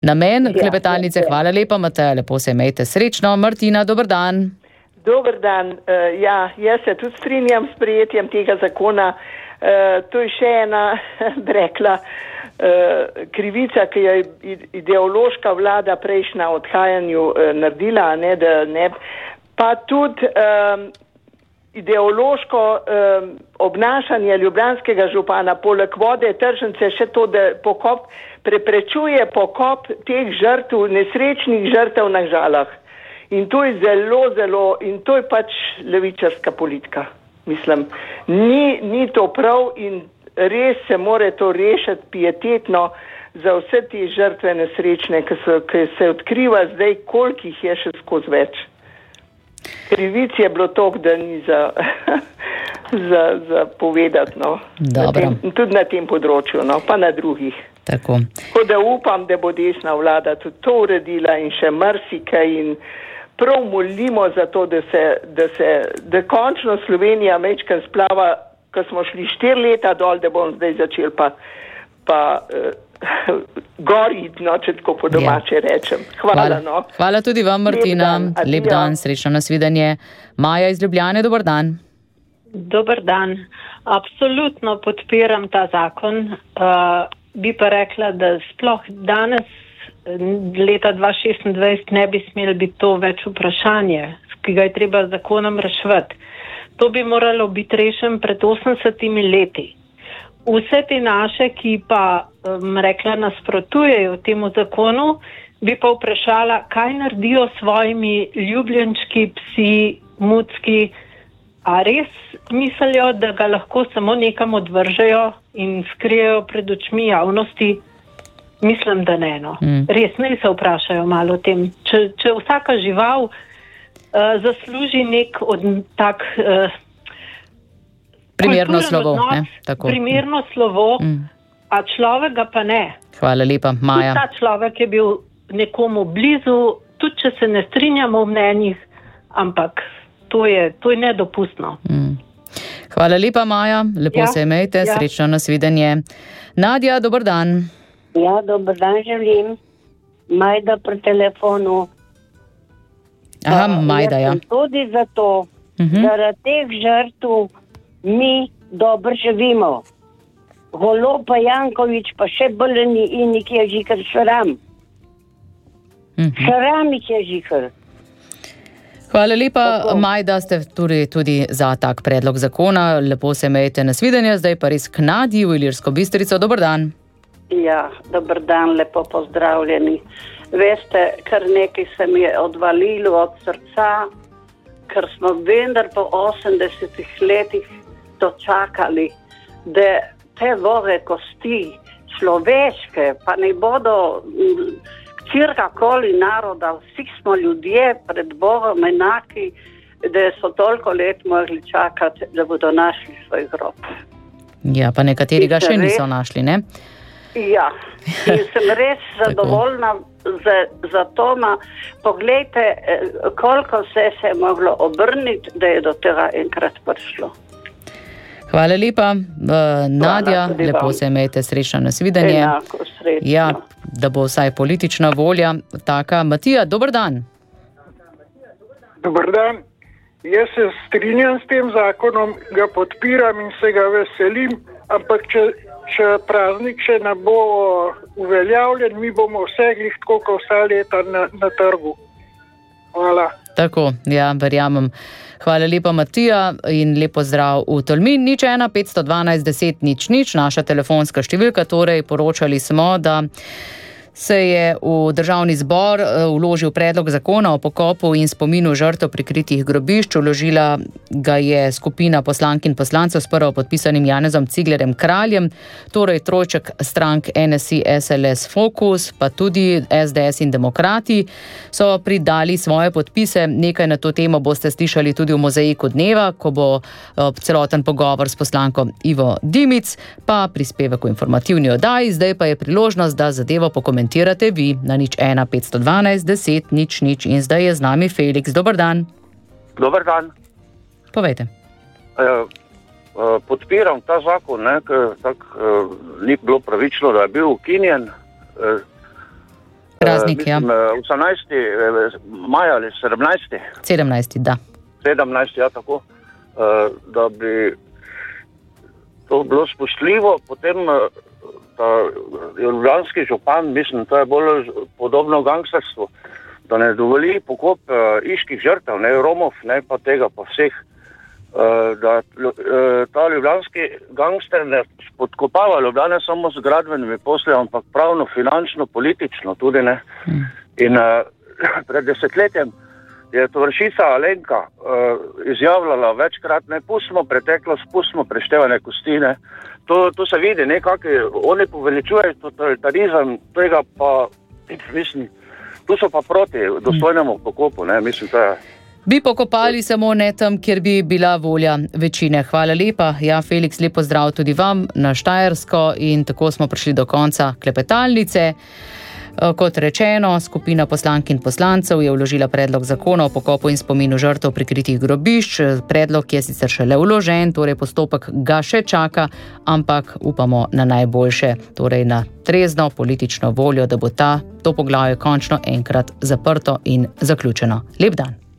namen klepetalnice. Hvala lepa, Mateja, lepo se imejte srečno. Martina, dober dan. Dober dan. Jaz se tudi strinjam s sprejetjem tega zakona. To je še ena, bi rekla, krivica, ki je ideološka vlada prejšnja odhajanju naredila, pa tudi ideološko obnašanje ljubljanskega župana poleg vode tržnice še to, da preprečuje pokop teh žrtev, nesrečnih žrtev na Žalah. In to je zelo, in to je pač levičarska politika. Mislim, ni to prav in res se more to rešiti pietetno za vse te žrtve nesrečne, ki se odkriva zdaj, koliko jih je še skozi več. Krivic je bilo toliko, da ni za povedati, tudi na tem področju, pa na drugih. Tako da upam, da bo desna vlada tudi to uredila in še marsikaj in prav molimo za to, da končno Slovenija mečkaj splava, ko smo šli 4 leta dol, da bom zdaj začel pa goriti, če tako po domače rečem. Hvala. Hvala tudi vam, Martina. Lep dan, srečno nasvidenje. Maja iz Ljubljane, dober dan. Dober dan. Absolutno podpiram ta zakon. Bi pa rekla, da sploh danes, leta 2026, ne bi smelo biti to več vprašanje, ki ga je treba z zakonom reševati. To bi moralo biti rešen pred 80 leti. Vse te naše, ki pa, rekla, nasprotujejo temu zakonu, bi pa vprašala, kaj naredijo s svojimi ljubljenčki, psi, mucki. A res mislijo, da ga lahko samo nekam odvržejo in skrijejo pred očmi javnosti? Mislim, da ne. Res ne se vprašajo malo o tem. Če vsaka žival zasluži nek tak primerno slovo, primerno slovo, a človek ga pa ne. Hvala lepa, Maja. Tudi ta človek je bil nekomu blizu, tudi če se ne strinjamo v mnenjih, ampak to je nedopustno. Hvala lepa, Maja. Lepo se imejte, srečno nasvidenje. Nadja, dober dan. Ja, dober dan želim. Majda pri telefonu. Aha, Majda, ja. Tudi zato, zaradi teh žrtev mi dobro živimo. Golob pa Janković pa še boleni in je žikar šram. Šram je žikar. Hvala lepa, Majda, ste tudi za tak predlog zakona. Lepo se imejte nasvidenje. Zdaj pa res k Nadji v Ilirsko Bistrico. Dober dan. Ja, dober dan, lepo pozdravljeni. Veste, kar nekaj se mi je odvalilo od srca, ker smo vendar po 80 letih dočakali, da te vore kosti človeške, pa ne bodo čirkakoli naroda, vsi smo ljudje pred Bogom enaki, da so toliko let mogli čakati, da bodo našli svoj grob. Ja, pa nekateri ga še niso našli, ne? Ja, in sem res zadovoljna za Toma. Poglejte, koliko se je moglo obrniti, da je do tega enkrat prišlo. Hvala lepa, Nadja, lepo se imejte, srečno nasvidenje. Enako, srečno. Ja, da bo vsaj politična volja taka. Matija, dober dan. Dober dan. Jaz se strinjam s tem zakonom, ga podpiram in se ga veselim, ampak če praznik še ne bo uveljavljen, mi bomo vse glih tako, kot vsa leta na trgu. Hvala. Tako, ja, verjamem. Hvala lepa, Matija, in lepo zdrav v Tolmin. 01 512 10 00, naša telefonska številka, torej poročali smo, da se je v Državni zbor vložil predlog zakona o pokopu in spominu žrtev prikritih grobišč. Vložila ga je skupina poslank in poslancev s prvopodpisanim Janezom Ciglerjem Kraljem, torej trojček strank NSI, SLS, Fokus, pa tudi SDS in Demokrati so pridali svoje podpise. Nekaj na to temo boste slišali tudi v Mozaiku dneva, ko bo celoten pogovor s poslanko Ivo Dimic, pa prispevek v informativni oddaji. Zdaj pa je priložnost, da zadevo pokomentirate vi na 01 512 10 00 in zdaj je z nami Felix. Dober dan. Dober dan. Povejte. Podpiram ta zakon, ker ni bilo pravično, da je bil ukinjen. Praznik, ja. 18. maja ali 17. 17. da. 17. ja, tako. Da bi to bilo spoštljivo, potem ta ljubljanski župan, mislim, to je bolj podobno gangsterstvu, da ne dovoli pokop iških žrtev, ne Romov, ne pa tega, pa vseh. Da ta ljubljanski gangster ne spodkopava Ljubljane samo z gradbenimi posli, ampak pravno, finančno, politično tudi, ne. In pred desetletjem je tovarišica Alenka izjavljala večkrat, ne, pustimo preteklost, pustimo preštevane kosti, ne. To se vidi, nekako oni poveličujejo totalitarizem, tega pa, mislim, tu so pa proti dostojnemu pokopu, ne, mislim, to je... Bi pokopali samo ne tam, kjer bi bila volja večine. Hvala lepa. Ja, Felix, lep pozdrav tudi vam na Štajersko in tako smo prišli do konca klepetalnice. Kot rečeno, skupina poslank in poslancev je vložila predlog zakona o pokopu in spominu žrtev prikritih grobišč. Predlog je sicer šele vložen, torej postopek ga še čaka, ampak upamo na najboljše, torej na trezno politično voljo, da bo to poglavje končno enkrat zaprto in zaključeno. Lep dan.